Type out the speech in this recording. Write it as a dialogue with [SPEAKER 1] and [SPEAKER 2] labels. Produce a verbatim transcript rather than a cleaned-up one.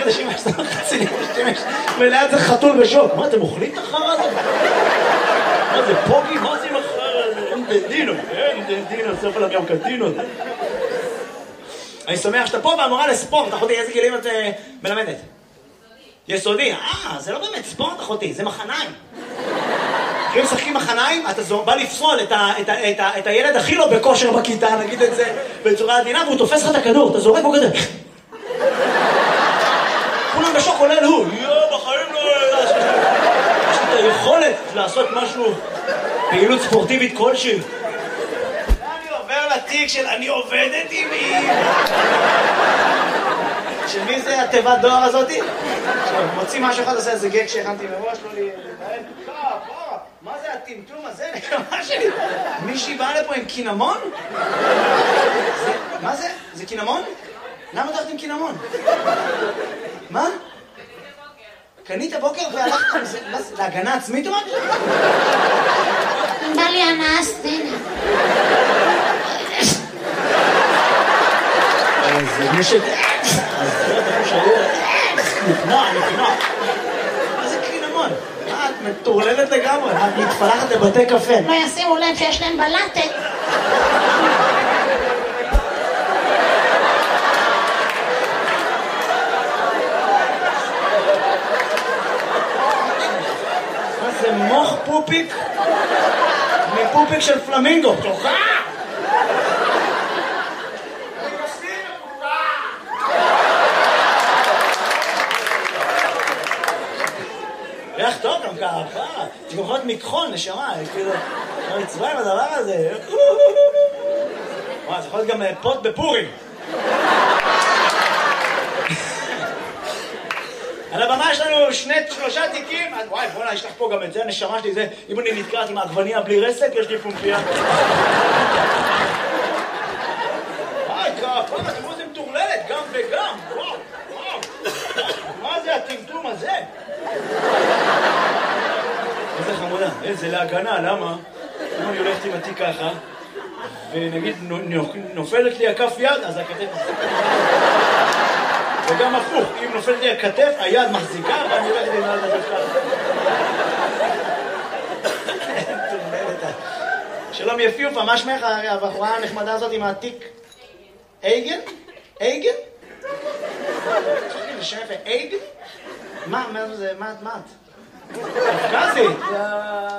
[SPEAKER 1] מכיר את השמש, זה חצילים בשמש, וליד זה חתול בשוק. מה, אתם אוכלים את החרא הזה? מה זה, פוגי? מה זה עם החרא הזה? אין דנדינו, אין דנדינו, סוף עליו גם קטינו. אני שמח שאתה פה והמורה לספורט, אחותי, איזה גילים את מלמדת? יסודי. אה, זה לא באמת ספורט, אחותי, זה מחניים. כשהם משחקים מחניים, אתה בא לפסול את, ה, את, ה, את, ה, את הילד הכי לא בכושר בכיתה, נגיד את זה בצורה עדינה, והוא תופס לך את הכדור, אתה זורק בו כזה. כולם בשוק עולה לו, יואו, בחיים לא... יש לי את היכולת לעשות משהו, פעילות ספורטיבית כלשהי. אני עובר לתיק של אני עובדת עם מי. של מי זה התיבת דואר הזאתי? מוציא משהו אחד, עושה איזה גג שהכנתי מראש, לא לי... מה זה הטמטום הזה? נקמה שלי. מישהי באה לפה עם קינמון? מה זה? זה קינמון? למה הלכת עם קינמון? מה? קנית בוקר והלכת עם זה? להגנה עצמית או משהו?
[SPEAKER 2] בא לי הנאה סצנה.
[SPEAKER 1] זה מי ש... אז זה אתה חושב נקנה, נקנה. מה זה קינמון? מה, את מטורללת לגמרי? את מתפלחת לבתי קפה.
[SPEAKER 2] לא ישימו לב שיש להם בלטת.
[SPEAKER 1] מה זה מוח פופיק? מפופיק של פלמינגו. תוכה! ריח טוב גם ככה, יש גם יכולת מקחון, נשמה, כאילו, לא נצבע עם הדבר הזה. וואי, זה יכול להיות גם פוט בפורים. על הבמה יש לנו שני, שלושה תיקים, וואי, בוא'נה, יש לך פה גם את זה, הנשמה שלי, זה, אם אני נתקעת עם העגבניה בלי רסק, יש לי פומפיה. וואי, כפה, תראו זה מטורללת, גם וגם, וואו, וואו. מה זה הטמטום הזה? איזה חמודה, איזה להגנה, למה? אם אני הולכת עם התיק ככה, ונגיד נופלת לי הכף יד, אז הכתף... וגם הפוך, אם נופלת לי הכתף, היד מחזיקה, ואני הולכת עם היד ככה. שלום יפיופה, מה שמך הבחורה הנחמדה הזאת עם התיק? אייגן? אייגן? זה שם יפה, אייגן? מה, מה זה, מה את? קפקזית?